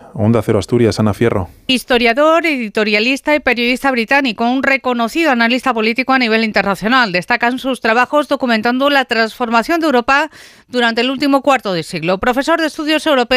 Onda Cero Asturias, Ana Fierro. Historiador, editorialista y periodista británico, un reconocido analista político a nivel internacional. Destacan sus trabajos documentando la transformación de Europa durante el último cuarto de siglo. Profesor de Estudios Europeos